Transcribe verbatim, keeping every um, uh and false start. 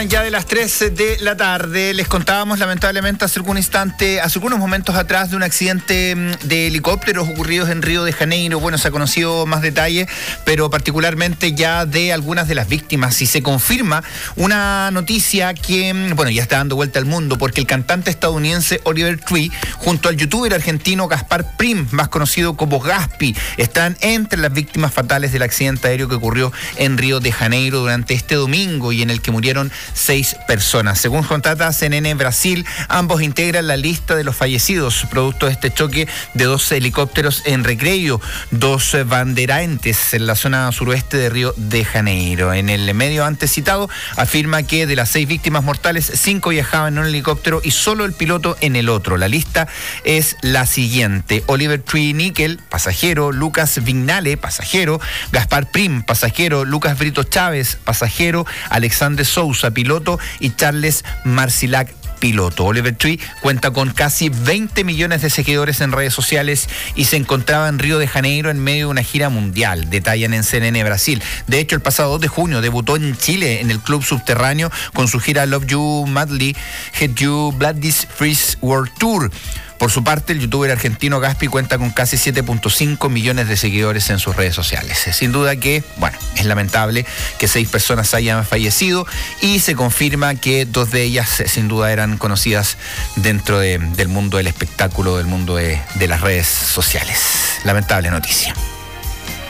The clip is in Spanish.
Ya de las tres de la tarde les contábamos lamentablemente hace algún instante, hace algunos momentos atrás, de un accidente de helicópteros ocurridos en Río de Janeiro. Bueno, se ha conocido más detalle, pero particularmente ya de algunas de las víctimas, y se confirma una noticia que, bueno, ya está dando vuelta al mundo, porque el cantante estadounidense Oliver Tree junto al youtuber argentino Gaspar Prim, más conocido como Gaspi, están entre las víctimas fatales del accidente aéreo que ocurrió en Río de Janeiro durante este domingo y en el que murieron seis personas. Según contrata C N N Brasil, ambos integran la lista de los fallecidos producto de este choque de dos helicópteros en Recreio, dos Bandeirantes, en la zona suroeste de Río de Janeiro. En el medio antes citado afirma que de las seis víctimas mortales, cinco viajaban en un helicóptero y solo el piloto en el otro. La lista es la siguiente: Oliver Tree Nickel, pasajero; Lucas Vignale, pasajero; Gaspar Prim, pasajero; Lucas Brito Chávez, pasajero; Alexandre Sousa, piloto; y Charles Marcilac, piloto. Oliver Tree cuenta con casi veinte millones de seguidores en redes sociales y se encontraba en Río de Janeiro en medio de una gira mundial, detallan en C N N Brasil. De hecho, el pasado dos de junio debutó en Chile en el Club Subterráneo con su gira Love You Madly, Hate You Bloodies Freeze World Tour. Por su parte, el youtuber argentino Gaspi cuenta con casi siete punto cinco millones de seguidores en sus redes sociales. Sin duda que, bueno, es lamentable que seis personas hayan fallecido y se confirma que dos de ellas sin duda eran conocidas dentro de, del mundo del espectáculo, del mundo de, de las redes sociales. Lamentable noticia.